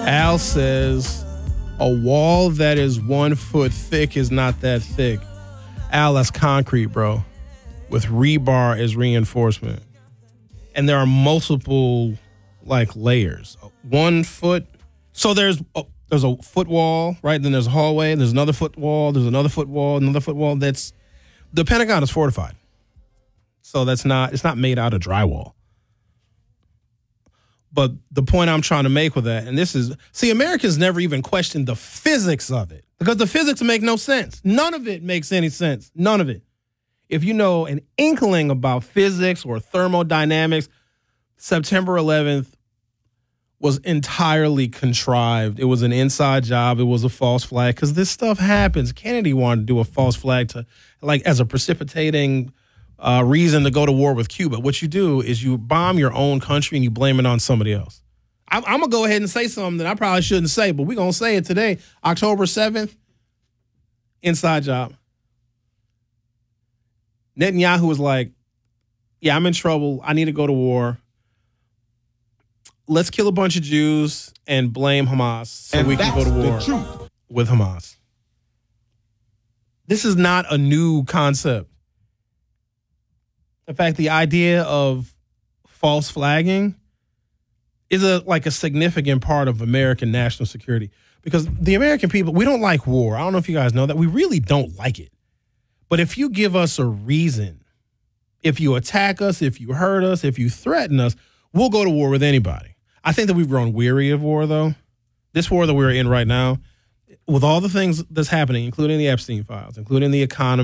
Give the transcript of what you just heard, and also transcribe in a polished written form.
Al says a wall that is 1 foot thick is not that thick. Al, that's concrete, bro, with rebar as reinforcement. And there are multiple layers. 1 foot. So there's a foot wall, right? Then there's a hallway. There's another foot wall. There's another foot wall. Another foot wall. That's the Pentagon is fortified. So it's not made out of drywall. But the point I'm trying to make with that, and Americans never even questioned the physics of it because the physics make no sense. None of it makes any sense. None of it. If you know an inkling about physics or thermodynamics, September 11th was entirely contrived. It was an inside job. It was a false flag because this stuff happens. Kennedy wanted to do a false flag as a precipitating reason to go to war with Cuba. What you do is you bomb your own country and you blame it on somebody else. I'm going to go ahead and say something that I probably shouldn't say, but we're going to say it today. October 7th, inside job. Netanyahu was like, yeah, I'm in trouble. I need to go to war. Let's kill a bunch of Jews and blame Hamas so we can go to war with Hamas. This is not a new concept. In fact, the idea of false flagging is a significant part of American national security because the American people, we don't like war. I don't know if you guys know that. We really don't like it. But if you give us a reason, if you attack us, if you hurt us, if you threaten us, we'll go to war with anybody. I think that we've grown weary of war, though. This war that we're in right now, with all the things that's happening, including the Epstein files, including the economy,